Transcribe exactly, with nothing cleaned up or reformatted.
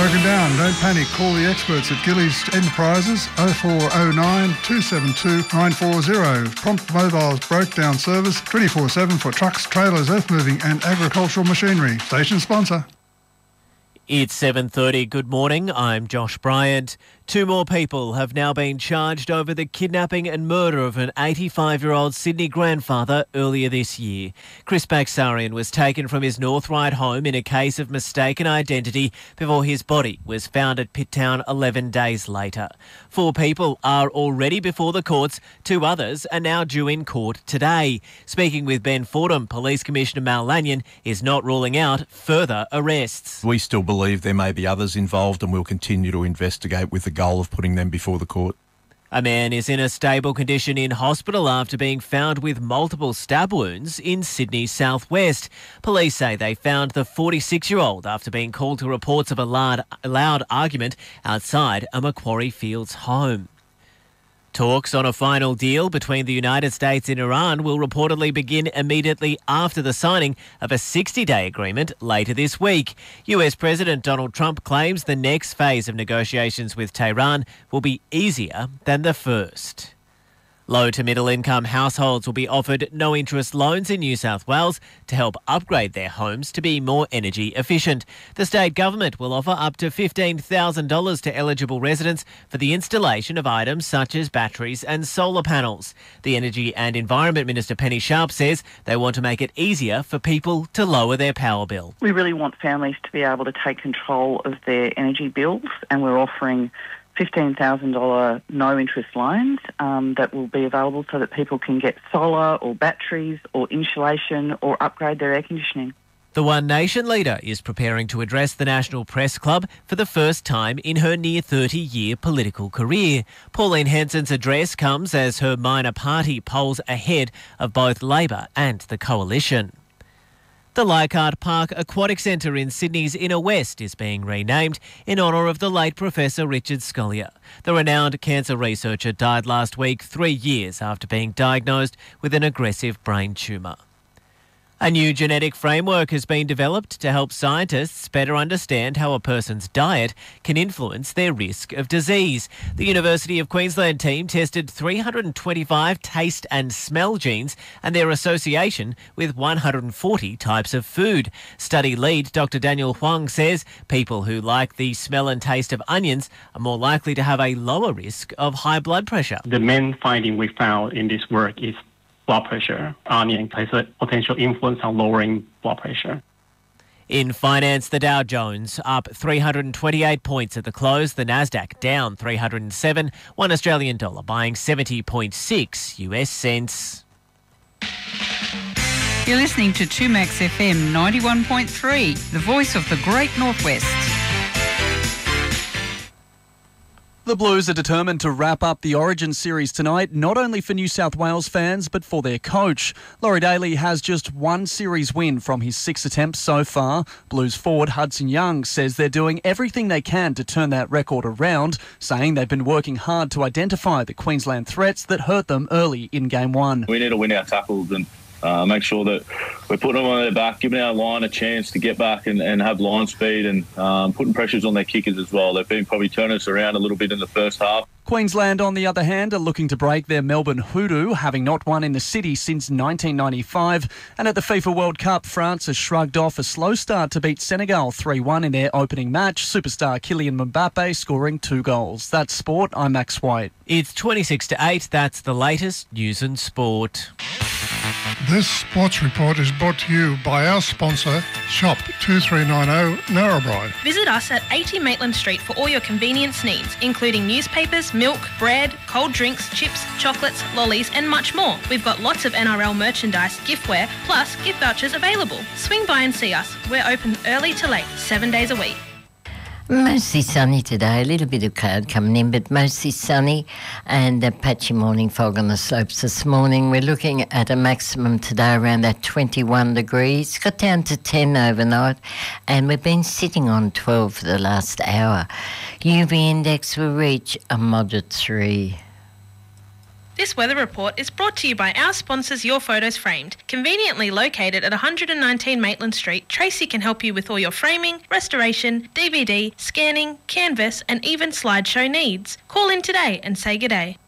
broken down. Don't panic. Call the experts at Gillies Enterprises oh four oh nine, two seven two, nine four zero. Prompt Mobile's broke down service twenty-four seven for trucks, trailers, earth moving and agricultural machinery. Station sponsor. It's seven thirty. Good morning. I'm Josh Bryant. Two more people have now been charged over the kidnapping and murder of an eighty-five-year-old Sydney grandfather earlier this year. Chris Baxarian was taken from his North Ryde home in a case of mistaken identity before his body was found at Pitt Town eleven days later. Four people are already before the courts. Two others are now due in court today. Speaking with Ben Fordham, Police Commissioner Mal Lanyon is not ruling out further arrests. We still believe there may be others involved and we'll continue to investigate with the goal of putting them before the court. A man is in a stable condition in hospital after being found with multiple stab wounds in Sydney's southwest. Police say they found the forty-six-year-old after being called to reports of a loud, loud argument outside a Macquarie Fields home. Talks on a final deal between the United States and Iran will reportedly begin immediately after the signing of a sixty-day agreement later this week. U S President Donald Trump claims the next phase of negotiations with Tehran will be easier than the first. Low to middle income households will be offered no-interest loans in New South Wales to help upgrade their homes to be more energy efficient. The state government will offer up to fifteen thousand dollars to eligible residents for the installation of items such as batteries and solar panels. The Energy and Environment Minister Penny Sharp says they want to make it easier for people to lower their power bill. We really want families to be able to take control of their energy bills, and we're offering fifteen thousand dollars no-interest loans um, that will be available so that people can get solar or batteries or insulation or upgrade their air conditioning. The One Nation leader is preparing to address the National Press Club for the first time in her near thirty-year political career. Pauline Hanson's address comes as her minor party polls ahead of both Labor and the Coalition. The Leichhardt Park Aquatic Centre in Sydney's Inner West is being renamed in honour of the late Professor Richard Scolyer. The renowned cancer researcher died last week, three years after being diagnosed with an aggressive brain tumour. A new genetic framework has been developed to help scientists better understand how a person's diet can influence their risk of disease. The University of Queensland team tested three hundred twenty-five taste and smell genes and their association with one hundred forty types of food. Study lead Doctor Daniel Huang says people who like the smell and taste of onions are more likely to have a lower risk of high blood pressure. The main finding we found in this work is blood pressure. Onion has a potential influence on lowering blood pressure. In finance, the Dow Jones up three hundred twenty-eight points at the close. The Nasdaq down three hundred seven. One Australian dollar buying seventy point six U S cents. You're listening to two Max F M ninety-one point three, the voice of the Great Northwest. The Blues are determined to wrap up the Origin series tonight, not only for New South Wales fans, but for their coach. Laurie Daly has just one series win from his six attempts so far. Blues forward Hudson Young says they're doing everything they can to turn that record around, saying they've been working hard to identify the Queensland threats that hurt them early in game one. We need to win our tackles and Uh, make sure that we're putting them on their back, giving our line a chance to get back and, and have line speed and um, putting pressures on their kickers as well. They've been probably turning us around a little bit in the first half. Queensland, on the other hand, are looking to break their Melbourne hoodoo, having not won in the city since nineteen ninety-five. And at the FIFA World Cup, France has shrugged off a slow start to beat Senegal three one in their opening match. Superstar Kylian Mbappe scoring two goals. That's sport. I'm Max White. It's twenty-six to eight. That's the latest news and sport. This sports report is brought to you by our sponsor, Shop two three nine zero Narrabri. Visit us at eighty Maitland Street for all your convenience needs, including newspapers, milk, bread, cold drinks, chips, chocolates, lollies and much more. We've got lots of N R L merchandise, giftware, plus gift vouchers available. Swing by and see us. We're open early to late, seven days a week. Mostly sunny today, a little bit of cloud coming in, but mostly sunny and a patchy morning fog on the slopes this morning. We're looking at a maximum today around that twenty-one degrees, got down to ten overnight, and we've been sitting on twelve for the last hour. U V index will reach a moderate three. This weather report is brought to you by our sponsors Your Photos Framed. Conveniently located at one hundred nineteen Maitland Street, Tracy can help you with all your framing, restoration, D V D, scanning, canvas and even slideshow needs. Call in today and say good day.